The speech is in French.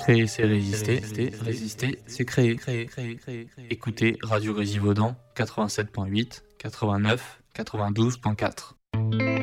Créer, c'est résister. Résister, c'est créer. Écoutez Radio Grésivaudan 87.8, 89, 92.4.